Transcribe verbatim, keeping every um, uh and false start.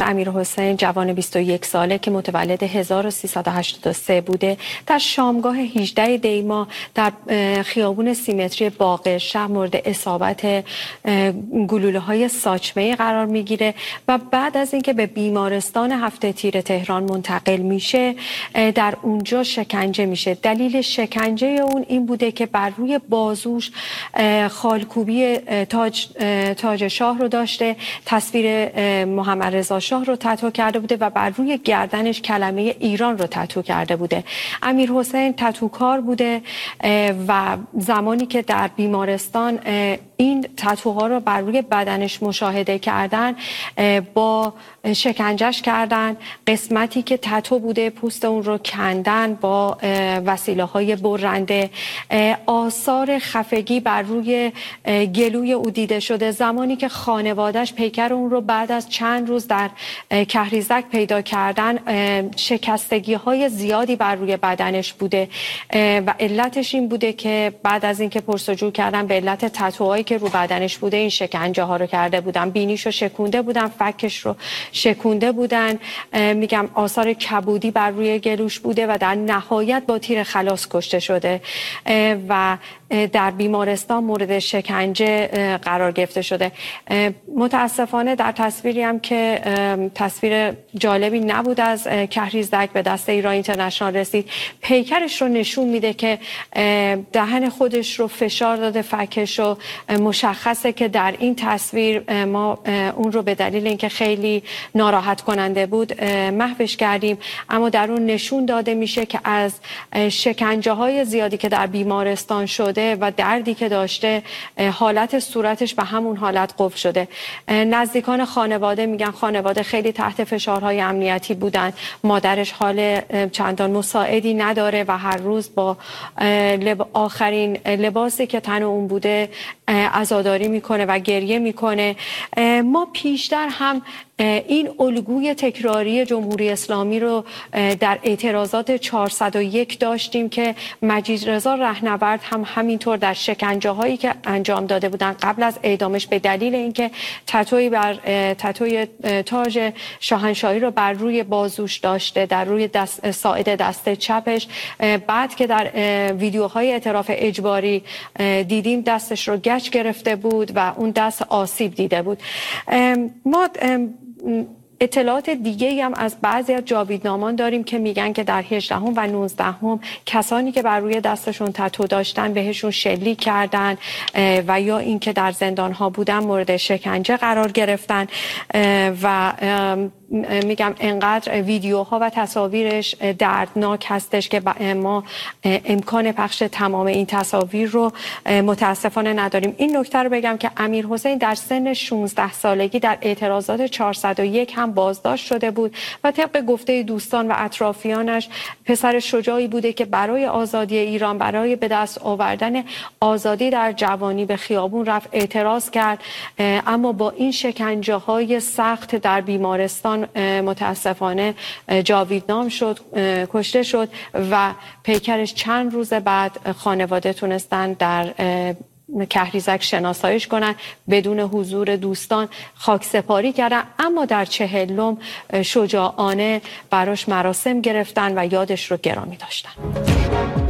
امیرحسین جوان بیست و یک ساله که متولد هزار و سیصد و هشتاد و سه بوده در شامگاه هجده دی ماه در خیابون سیمتری باغ شهر مورد اصابت گلوله های ساچمه قرار میگیره و بعد از اینکه به بیمارستان هفته تیر تهران منتقل میشه در اونجا شکنجه میشه. دلیل شکنجه اون این بوده که بر روی بازوش خالکوبی تاج تاج شاه رو داشته، تصویر محمد رضا شاه رو تتو کرده بوده و بر روی گردنش کلمه ایران رو تتو کرده بوده. امیرحسین تتوکار بوده و زمانی که در بیمارستان این تتوها رو بر روی بدنش مشاهده کردن با شکنجش کردن، قسمتی که تتو بوده پوست اون رو کندن با وسیله های برنده. آثار خفگی بر روی گلوی او دیده شده زمانی که خانواده‌اش پیکر اون رو بعد از چند روز در کهریزک پیدا کردن. شکستگی های زیادی بر روی بدنش بوده و علتش این بوده که بعد از اینکه پرسجو کردن به علت تتوهایی که رو بدنش بوده این شکنجه ها رو کرده بودن. بینیشو شکونده بودن، فکش رو شکونده بودن، میگم آثار کبودی بر روی گلوش بوده و در نهایت با تیر خلاص کشته شده و در بیمارستان مورد شکنجه قرار گرفته شده. متاسفانه در تصویری هم که تصویر جالبی نبود از کهریزک به دست ایران اینترنشنال رسید، پیکرش رو نشون میده که دهن خودش رو فشار داده، فکش رو. مشخصه که در این تصویر ما اون رو به دلیل اینکه خیلی ناراحت کننده بود محوش کردیم، اما در اون نشون داده میشه که از شکنجه های زیادی که در بیمارستان شده و دردی که داشته حالت صورتش به همون حالت قفل شده. نزدیکان خانواده میگن خانواده خیلی تحت فشارهای امنیتی بودن، مادرش حال چندان مساعدی نداره و هر روز با لب... آخرین لباسی که تن اون بوده عزاداری میکنه و گریه میکنه. ما پیشتر هم این الگوی تکراری جمهوری اسلامی رو در اعتراضات چهارصد و یک داشتیم که مجید رضا رهنورد هم همینطور در شکنجه هایی که انجام داده بودن قبل از اعدامش به دلیل اینکه تتوی بر تتوی تاج شاهنشاهی رو بر روی بازوش داشته، در روی دست ساعد دست چپش، بعد که در ویدیوهای اعتراف اجباری دیدیم دستش رو گچ گرفته بود و اون دست آسیب دیده بود. ما اطلاعات دیگه هم از بعضی از جاویدنامان داریم که میگن که در هجدهم و نوزدهم کسانی که بر روی دستشون تتو داشتن بهشون شلیک کردن و یا اینکه در زندان ها بودن مورد شکنجه قرار گرفتن و میگم انقدر ویدیوها و تصاویرش دردناک هستش که ما امکان پخش تمام این تصاویر رو متاسفانه نداریم. این نکته رو بگم که امیرحسین در سن شانزده سالگی در اعتراضات چهارصد و یک هم بازداشت شده بود و طبق گفته دوستان و اطرافیانش پسر شجاعی بوده که برای آزادی ایران، برای به دست آوردن آزادی در جوانی به خیابون رفت، اعتراض کرد، اما با این شکنجه های سخت در بیمارستان متاسفانه جاویدنام شد، کشته شد و پیکرش چند روز بعد خانواده تونستن در کهریزک شناساییش کنن، بدون حضور دوستان خاک سپاری کردن، اما در چهلم شجاعانه براش مراسم گرفتن و یادش رو گرامی داشتن.